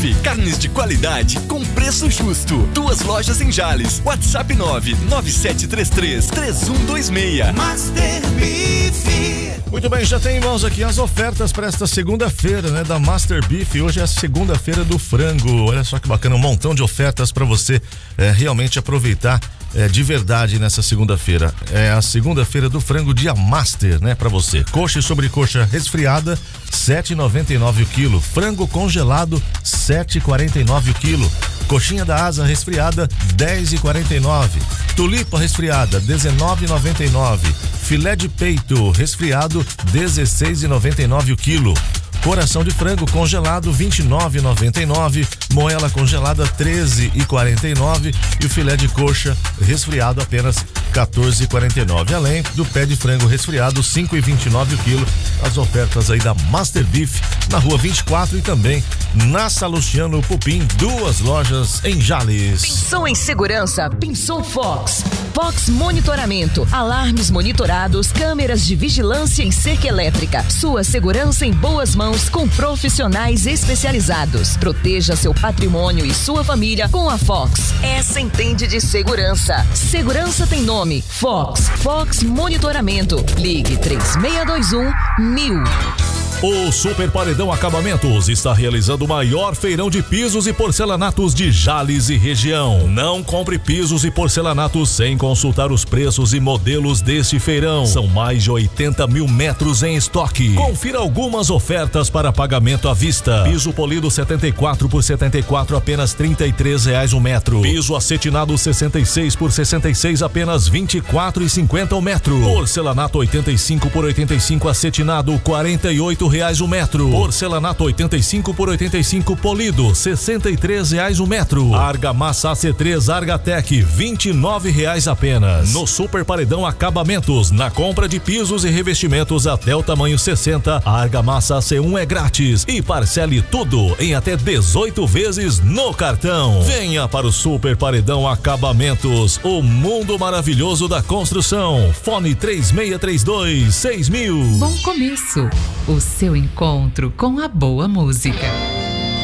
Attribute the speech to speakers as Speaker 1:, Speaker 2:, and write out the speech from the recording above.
Speaker 1: Carnes de qualidade com preço justo. 2 lojas em Jales. WhatsApp 997333126.
Speaker 2: Master Beef.
Speaker 3: Muito bem, já tem em mãos aqui as ofertas para esta segunda-feira, né, da Master Beef. Hoje é a segunda-feira do frango. Olha só que bacana, um montão de ofertas para você realmente aproveitar de verdade nessa segunda-feira. É a segunda-feira do frango dia Master, né, para você. Coxa e sobrecoxa resfriada, 7,99 o quilo. Frango congelado, 7,49 o quilo. Coxinha da asa resfriada, 10,49. Tulipa resfriada, 19,99. Filé de peito resfriado, 16,99 o quilo. Coração de frango congelado, 29,99. Moela congelada, 13,49. E o filé de coxa resfriado, apenas 14,49. Além do pé de frango resfriado, 5,29 o quilo. As ofertas aí da Master Beef na Rua 24 e também na Salustiano Pupim, 2 lojas em Jales.
Speaker 4: Pensou em segurança? Pensou Fox. Fox Monitoramento, alarmes monitorados, câmeras de vigilância em cerca elétrica. Sua segurança em boas mãos com profissionais especializados. Proteja seu patrimônio e sua família com a Fox. Essa entende de segurança. Segurança tem nome. Fox. Fox Monitoramento. Ligue 3621-1000.
Speaker 5: O Super Paredão Acabamentos está realizando o maior feirão de pisos e porcelanatos de Jales e região. Não compre pisos e porcelanatos sem consultar os preços e modelos deste feirão. São mais de 80 mil metros em estoque. Confira algumas ofertas para pagamento à vista. Piso polido 74 por 74, apenas R$33 o metro. Piso acetinado 66 por 66, apenas R$24,50 o metro. Porcelanato 85 por 85 acetinado, R$48 o metro. Porcelanato 85 por 85 polido, R$63 o metro. Argamassa AC3 Argatec, R$29 apenas. No Super Paredão Acabamentos, na compra de pisos e revestimentos até o tamanho 60, a argamassa AC1 é grátis e parcele tudo em até 18 vezes no cartão. Venha para o Super Paredão Acabamentos, o mundo maravilhoso da construção. Fone 3632-6000.
Speaker 6: Bom começo. O seu encontro com a boa música.